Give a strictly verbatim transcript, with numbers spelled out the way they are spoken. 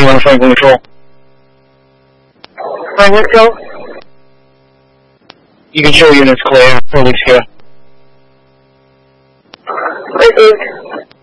on Franklin Control. Franklin Control. You can show units clear. Police here.